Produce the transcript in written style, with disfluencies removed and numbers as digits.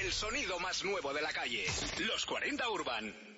El sonido más nuevo de la calle. Los 40 Urban.